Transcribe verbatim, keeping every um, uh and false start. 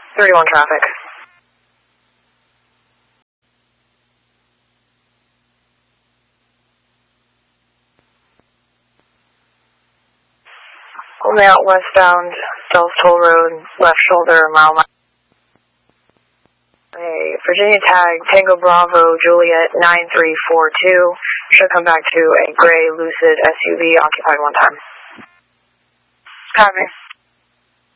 thirty-one traffic. Only out westbound, Dells Toll Road, left shoulder, mile mile. A Virginia tag, Tango Bravo, Juliet nine three four two. Should come back to a gray Lucid S U V occupied one time. Copy.